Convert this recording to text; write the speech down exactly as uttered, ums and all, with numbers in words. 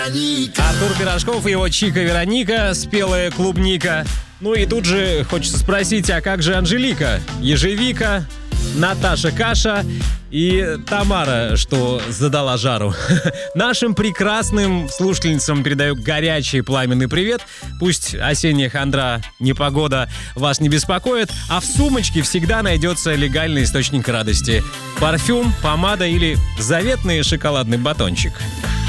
Артур Пирожков и его Чика Вероника, спелая клубника. Ну и тут же хочется спросить, а как же Анжелика, Ежевика, Наташа Каша и Тамара, что задала жару? Нашим прекрасным слушательницам передаю горячий пламенный привет. Пусть осенняя хандра, непогода вас не беспокоит, а в сумочке всегда найдется легальный источник радости. Парфюм, помада или заветный шоколадный батончик.